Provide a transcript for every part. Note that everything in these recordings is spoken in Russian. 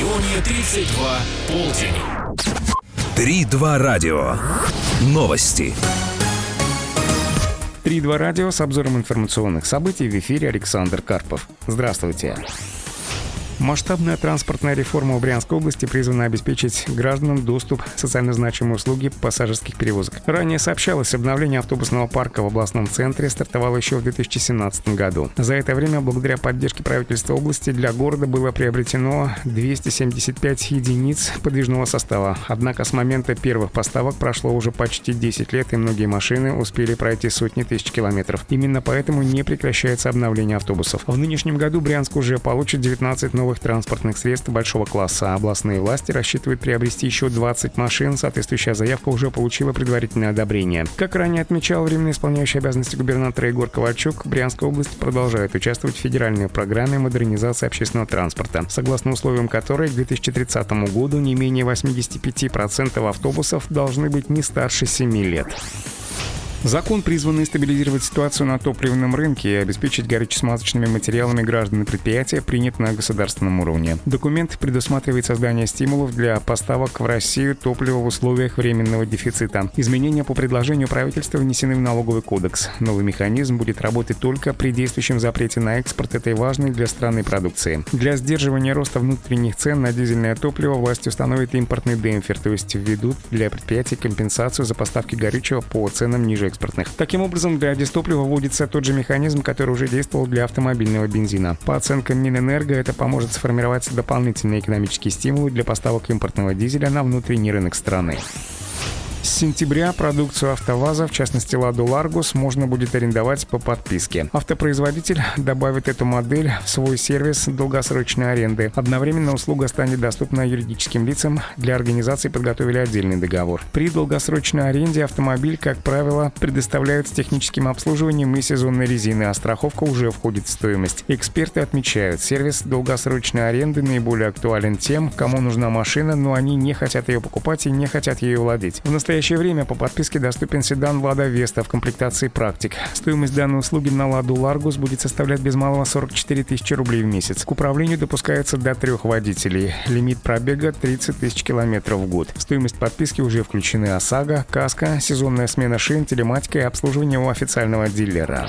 регионе 32 полдень. 3-2 радио. Новости. 3-2 радио с обзором информационных событий. В эфире Александр Карпов. Здравствуйте. Масштабная транспортная реформа в Брянской области призвана обеспечить гражданам доступ к социально значимой услуге пассажирских перевозок. Ранее сообщалось, обновление автобусного парка в областном центре стартовало еще в 2017 году. За это время, благодаря поддержке правительства области, для города было приобретено 275 единиц подвижного состава. Однако с момента первых поставок прошло уже почти 10 лет, и многие машины успели пройти сотни тысяч километров. Именно поэтому не прекращается обновление автобусов. В нынешнем году Брянск уже получит 19 новых транспортных средств большого класса. Областные власти рассчитывают приобрести еще 20 машин. Соответствующая заявка уже получила предварительное одобрение. Как ранее отмечал временно исполняющий обязанности губернатора Егор Ковальчук, Брянская область продолжает участвовать в федеральной программе модернизации общественного транспорта, согласно условиям которой к 2030 году не менее 85% автобусов должны быть не старше 7 лет. Закон, призванный стабилизировать ситуацию на топливном рынке и обеспечить горюче-смазочными материалами граждан и предприятия, принят на государственном уровне. Документ предусматривает создание стимулов для поставок в Россию топлива в условиях временного дефицита. Изменения по предложению правительства внесены в налоговый кодекс. Новый механизм будет работать только при действующем запрете на экспорт этой важной для страны продукции. Для сдерживания роста внутренних цен на дизельное топливо власти установят импортный демпфер, то есть введут для предприятий компенсацию за поставки горючего по ценам ниже экспортных. Таким образом, для дистоплива вводится тот же механизм, который уже действовал для автомобильного бензина. По оценкам Минэнерго, это поможет сформировать дополнительные экономические стимулы для поставок импортного дизеля на внутренний рынок страны. С сентября продукцию АвтоВАЗа, в частности «Ладу Ларгус», можно будет арендовать по подписке. Автопроизводитель добавит эту модель в свой сервис долгосрочной аренды. Одновременно услуга станет доступна юридическим лицам. Для организации подготовили отдельный договор. При долгосрочной аренде автомобиль, как правило, предоставляют с техническим обслуживанием и сезонной резиной, а страховка уже входит в стоимость. Эксперты отмечают, сервис долгосрочной аренды наиболее актуален тем, кому нужна машина, но они не хотят ее покупать и не хотят ее владеть. В настоящее время по подписке доступен седан «Лада Веста» в комплектации «Практик». Стоимость данной услуги на «Ладу Ларгус» будет составлять без малого 44 тысячи рублей в месяц. К управлению допускается до 3 водителей. Лимит пробега 30 тысяч километров в год. В стоимость подписки уже включены ОСАГО, каска, сезонная смена шин, телематика и обслуживание у официального дилера.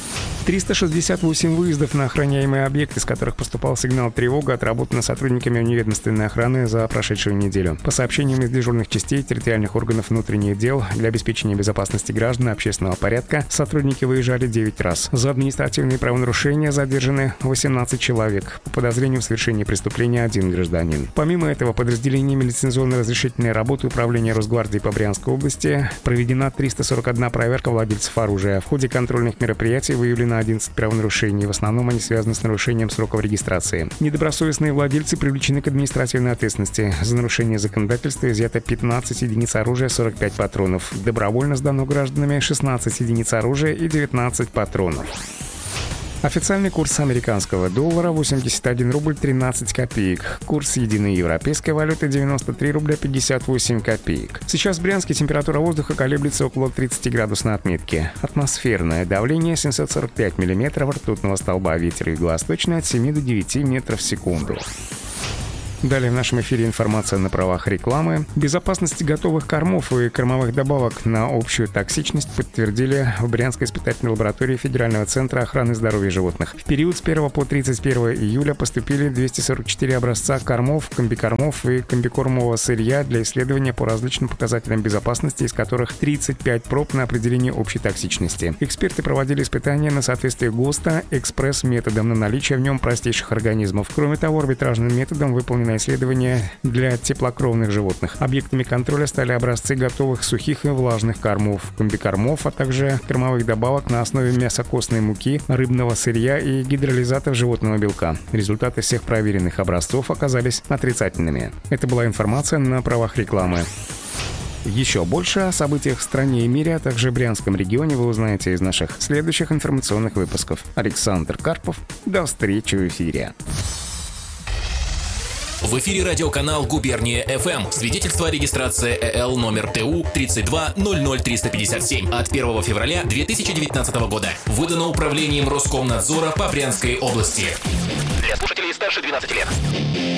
368 выездов на охраняемые объекты, с которых поступал сигнал тревога, отработано сотрудниками вневедомственной охраны за прошедшую неделю. По сообщениям из дежурных частей территориальных органов внутренних дел, для обеспечения безопасности граждан и общественного порядка сотрудники выезжали 9 раз. За административные правонарушения задержаны 18 человек. По подозрению в совершении преступления 1 гражданин. Помимо этого, подразделениями лицензионно-разрешительной работы Управления Росгвардии по Брянской области проведена 341 проверка владельцев оружия. В ходе контрольных мероприятий выявлено 11 правонарушений. В основном они связаны с нарушением сроков регистрации. Недобросовестные владельцы привлечены к административной ответственности. За нарушение законодательства изъято 15 единиц оружия, 45 патронов. Добровольно сдано гражданами 16 единиц оружия и 19 патронов. Официальный курс американского доллара 81 рубль 13 копеек. Курс единой европейской валюты 93 рубля 58 копеек. Сейчас в Брянске температура воздуха колеблется около 30 градусной отметки. Атмосферное давление 745 миллиметров ртутного столба. Ветер юго-восточный от 7 до 9 метров в секунду. Далее в нашем эфире информация на правах рекламы. Безопасность готовых кормов и кормовых добавок на общую токсичность подтвердили в Брянской испытательной лаборатории Федерального центра охраны здоровья животных. В период с 1 по 31 июля поступили 244 образца кормов, комбикормов и комбикормового сырья для исследования по различным показателям безопасности, из которых 35 проб на определение общей токсичности. Эксперты проводили испытания на соответствие ГОСТа экспресс-методом на наличие в нем простейших организмов. Кроме того, арбитражным методом выполнено исследования для теплокровных животных. Объектами контроля стали образцы готовых сухих и влажных кормов, комбикормов, а также кормовых добавок на основе мясокостной муки, рыбного сырья и гидролизатов животного белка. Результаты всех проверенных образцов оказались отрицательными. Это была информация на правах рекламы. Еще больше о событиях в стране и мире, а также Брянском регионе вы узнаете из наших следующих информационных выпусков. Александр Карпов. До встречи в эфире. В эфире радиоканал «Губерния ФМ». Свидетельство о регистрации ЭЛ номер ТУ 3200357 от 1 февраля 2019 года. Выдано управлением Роскомнадзора по Брянской области. Для слушателей старше 12 лет.